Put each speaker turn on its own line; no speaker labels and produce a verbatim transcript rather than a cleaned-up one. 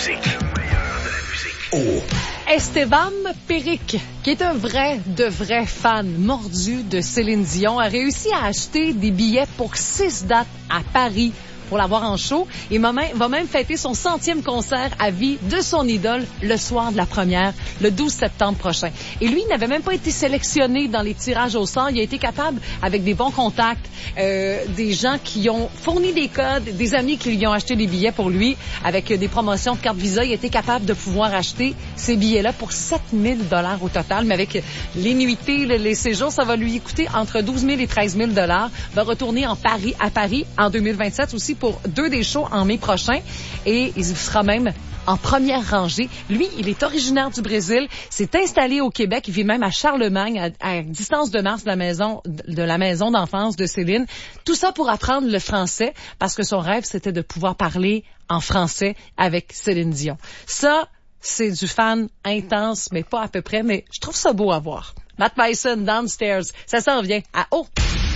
musique. Oh.
Esteban Peric, qui est un vrai, de vrai fan mordu de Céline Dion, a réussi à acheter des billets pour six dates à Paris pour la voir en show. Il va même fêter son centième concert à vie de son idole le soir de la première, le douze septembre prochain. Et lui, il n'avait même pas été sélectionné dans les tirages au sort. Il a été capable, avec des bons contacts, euh, des gens qui ont fourni des codes, des amis qui lui ont acheté des billets pour lui, avec des promotions de carte Visa, il a été capable de pouvoir acheter ces billets-là pour sept mille dollars au total. Mais avec les nuitées, les séjours, ça va lui coûter entre douze mille et treize mille dollars. Va retourner en Paris, à Paris en deux mille vingt-sept aussi pour deux des shows en mai prochain. Et il sera même en première rangée. Lui, il est originaire du Brésil, s'est installé au Québec, il vit même à Charlemagne, à, à distance de marche de la maison de la maison d'enfance de Céline. Tout ça pour apprendre le français, parce que son rêve, c'était de pouvoir parler en français avec Céline Dion. Ça, c'est du fan intense, mais pas à peu près, mais je trouve ça beau à voir. Matt Bison, Downstairs, ça s'en vient à haut.